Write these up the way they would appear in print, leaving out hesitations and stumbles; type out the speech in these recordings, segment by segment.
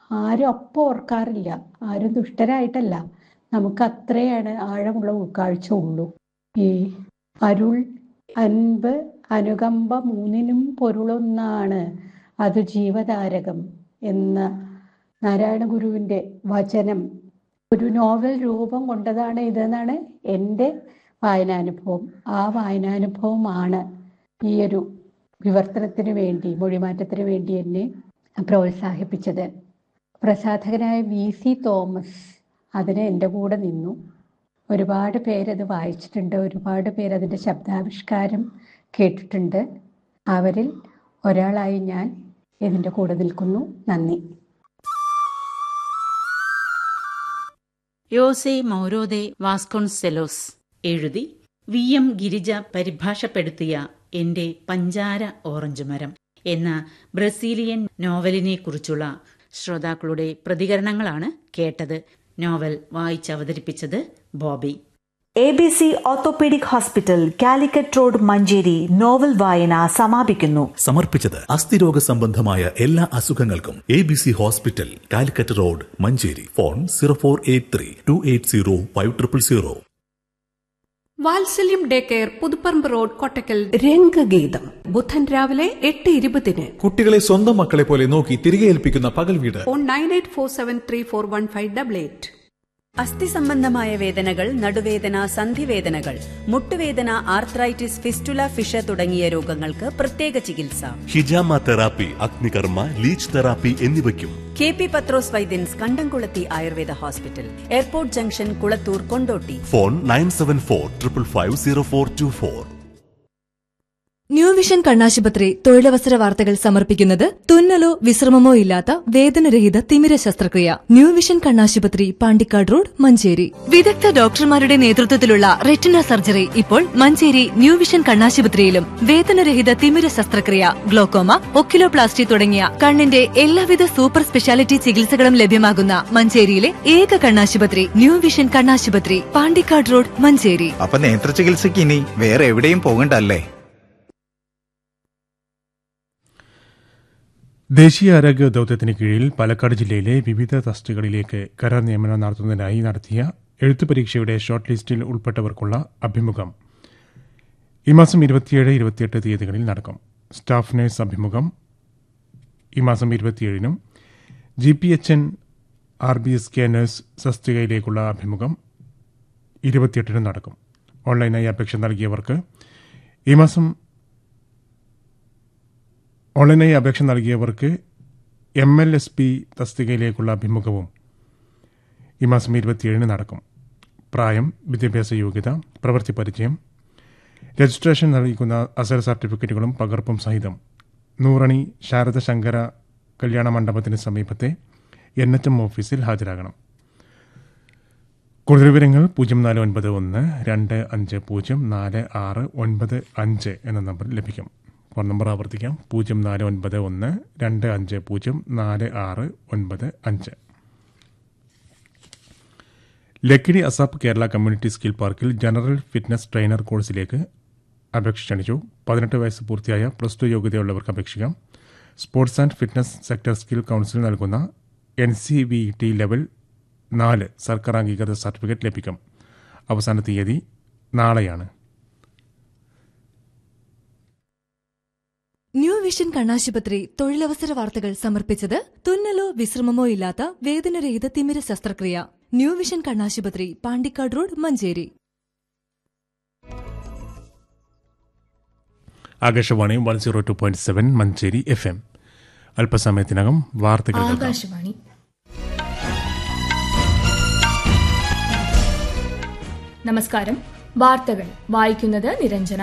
ആരും അപ്പം ഓർക്കാറില്ല. ആരും ദുഷ്ടരായിട്ടല്ല. നമുക്ക് അത്രയാണ് ആഴമുള്ള ഉൾക്കാഴ്ച ഉള്ളൂ. ഈ അരുൾ, അൻപ്, അനുകമ്പ മൂന്നിനും പൊരുളൊന്നാണ്, അത് ജീവതാരകം എന്ന നാരായണ ഗുരുവിൻ്റെ വചനം ഒരു നോവൽ രൂപം കൊണ്ടതാണ് ഇതെന്നാണ് എൻ്റെ വായനാനുഭവം. ആ വായനാനുഭവമാണ് ഈ ഒരു വിവർത്തനത്തിന് വേണ്ടി, മൊഴിമാറ്റത്തിന് വേണ്ടി എന്നെ പ്രോത്സാഹിപ്പിച്ചത്. പ്രസാധകനായ VC തോമസ് അതിന് എൻ്റെ കൂടെ നിന്നു. ഒരുപാട് പേരത് വായിച്ചിട്ടുണ്ട്, ഒരുപാട് പേരതിൻ്റെ ശബ്ദാവിഷ്കാരം കേട്ടിട്ടുണ്ട്. അവരിൽ ഒരാളായി ഞാൻ ഇതിൻ്റെ കൂടെ നിൽക്കുന്നു. നന്ദി. യോസെ മൗരോദെ വാസ്കോൺസെലോസ് എഴുതി VM ഗിരിജ പരിഭാഷപ്പെടുത്തിയ എന്റെ പഞ്ചാര ഓറഞ്ച് മരം എന്ന ബ്രസീലിയൻ നോവലിനെക്കുറിച്ചുള്ള ശ്രോതാക്കളുടെ പ്രതികരണങ്ങളാണ് കേട്ടത്. Novel വായിച്ചവതരിപ്പിച്ചത് Bobby. ABC orthopaedic hospital, Calicut road, Manjeri novel വായന സമാപിക്കുന്നു. സമർപ്പിച്ചത് അസ്ഥിരോഗ സംബന്ധമായ എല്ലാ അസുഖങ്ങൾക്കും ABC hospital, Calicut road, Manjeri. Phone 0483280500. വാത്സല്യം day care, Puthuparamba road, Kottakkal. രംഗഗീതം ബുധൻ രാവിലെ 8:20. കുട്ടികളെ സ്വന്തം മക്കളെ പോലെ നോക്കി തിരികെ ഏൽപ്പിക്കുന്ന പകൽ വീട്. ഫോൺ 9847341588. അസ്ഥി സംബന്ധമായ വേദനകൾ, നടുവേദന, സന്ധിവേദനകൾ, മുട്ടുവേദന, ആർത്രൈറ്റിസ്, ഫിസ്റ്റുല, ഫിഷ തുടങ്ങിയ രോഗങ്ങൾക്ക് പ്രത്യേക ചികിത്സ. ഹിജാമ തെറാപ്പി, അഗ്നികർമ്മ, ലീച്ച് തെറാപ്പി എന്നിവയ്ക്കും KP പത്രോസ് വൈദ്യൻസ്, കണ്ടംകുളത്തി Ayurveda hospital, airport junction, Kulathur, Kondotty. Phone 9745550424. New vision കണ്ണാശുപത്രി തൊഴിലവസര വാർത്തകൾ സമർപ്പിക്കുന്നത് തുന്നലോ വിശ്രമമോ ഇല്ലാത്ത വേദനരഹിത തിമിര ശസ്ത്രക്രിയ. ന്യൂ വിഷൻ കണ്ണാശുപത്രി, പാണ്ടിക്കാട് റോഡ്, മഞ്ചേരി. വിദഗ്ധ ഡോക്ടർമാരുടെ നേതൃത്വത്തിലുള്ള റെറ്റിന സർജറി ഇപ്പോൾ മഞ്ചേരി ന്യൂ വിഷൻ കണ്ണാശുപത്രിയിലും. വേദനരഹിത തിമിര ശസ്ത്രക്രിയ, ഗ്ലോക്കോമ, ഒക്കിലോപ്ലാസ്റ്റി തുടങ്ങിയ കണ്ണിന്റെ എല്ലാവിധ സൂപ്പർ സ്പെഷ്യാലിറ്റി ചികിത്സകളും ലഭ്യമാകുന്ന മഞ്ചേരിയിലെ ഏക കണ്ണാശുപത്രി ന്യൂ വിഷൻ കണ്ണാശുപത്രി, പാണ്ടിക്കാട് റോഡ്, മഞ്ചേരി. അപ്പൊ നേത്ര ചികിത്സയ്ക്ക് ഇനി വേറെ എവിടെയും പോകണ്ടല്ലേ? ദേശീയ ആരോഗ്യ ദൌത്യത്തിന് കീഴിൽ പാലക്കാട് ജില്ലയിലെ വിവിധ തസ്തികകളിലേക്ക് കരാർ നിയമനം നടത്തുന്നതിനായി നടത്തിയ എഴുത്തു പരീക്ഷയുടെ ഷോർട്ട് ലിസ്റ്റിൽ ഉൾപ്പെട്ടവർക്കുള്ള അഭിമുഖം ഈ മാസം 27-28 തീയതികളിൽ നടക്കും. സ്റ്റാഫ് നഴ്സ് അഭിമുഖം ഈ മാസം 27-നും GPHN RBSK നഴ്സ് തസ്തികയിലേക്കുള്ള അഭിമുഖം 28-നും നടക്കും. ഓൺലൈനായി അപേക്ഷ നൽകിയവർക്ക് MLSP തസ്തികയിലേക്കുള്ള അഭിമുഖവും ഈ മാസം 27-ന് നടക്കും. പ്രായം, വിദ്യാഭ്യാസ യോഗ്യത, പ്രവൃത്തി പരിചയം, രജിസ്ട്രേഷൻ നൽകുന്ന അസൽ സർട്ടിഫിക്കറ്റുകളും പകർപ്പും സഹിതം നൂറണി ശാരദ ശങ്കര കല്യാണ മണ്ഡപത്തിന് സമീപത്തെ NHM ഓഫീസിൽ ഹാജരാകണം. കൂടുതൽ വിവരങ്ങൾ 0492504695 എന്ന നമ്പറിൽ ലഭിക്കും. ഫോൺ നമ്പർ ആവർത്തിക്കാം: 0491204695. Lakkidi ASAP Kerala community skill പാർക്കിൽ ജനറൽ ഫിറ്റ്നസ് ട്രെയിനർ കോഴ്സിലേക്ക് അപേക്ഷ ക്ഷണിച്ചു. 18 വയസ്സ് പൂർത്തിയായ +2 യോഗ്യതയുള്ളവർക്ക് അപേക്ഷിക്കാം. Sports and fitness sector skill council നൽകുന്ന NCVT ലെവൽ 4 സർക്കാർ അംഗീകൃത സർട്ടിഫിക്കറ്റ് ലഭിക്കും. അവസാന തീയതി നാളെയാണ്. ന്യൂ വിഷൻ കണ്ണാശുപത്രി തൊഴിലവസര വാർത്തകൾ സമർപ്പിച്ചത് തുന്നലോ വിശ്രമമോ ഇല്ലാത്ത വേദനരഹിത തിമിര ശസ്ത്രക്രിയ. ന്യൂ വിഷൻ കണ്ണാശുപത്രി, പാണ്ടിക്കാട് റോഡ്, മഞ്ചേരി. ആകാശവാണി 102.7 മഞ്ചേരി FM. അല്പസമയത്തിനകം വാർത്തകൾ. ആകാശവാണി. നമസ്കാരം. വാർത്തകൾ വായിക്കുന്നത് നിരഞ്ജന.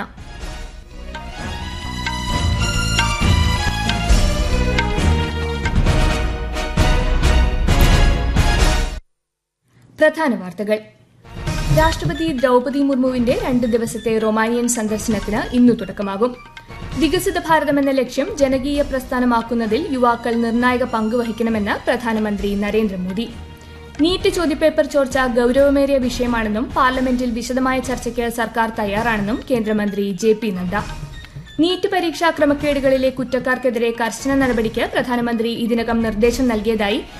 പ്രധാന വാർത്തകൾ. രാഷ്ട്രപതി ദ്രൌപദി മുർമുവിന്റെ 2 ദിവസത്തെ റൊമാനിയൻ സന്ദർശനത്തിന് ഇന്നു തുടക്കമാകും. വികസിത ഭാരതമെന്ന ലക്ഷ്യം ജനകീയ പ്രസ്ഥാനമാക്കുന്നതിൽ യുവാക്കൾ നിർണായക പങ്കുവഹിക്കണമെന്ന് പ്രധാനമന്ത്രി നരേന്ദ്രമോദി. നീറ്റ് ചോദ്യപേപ്പർ ചോർച്ച ഗൌരവമേറിയ വിഷയമാണെന്നും പാർലമെന്റിൽ വിശദമായ ചർച്ചയ്ക്ക് സർക്കാർ തയ്യാറാണെന്നും കേന്ദ്രമന്ത്രി JP നദ്ദ. നീറ്റ് പരീക്ഷാ ക്രമക്കേടുകളിലെ കുറ്റക്കാർക്കെതിരെ കർശന നടപടിക്ക് പ്രധാനമന്ത്രി ഇതിനകം നിർദ്ദേശം നൽകിയതായി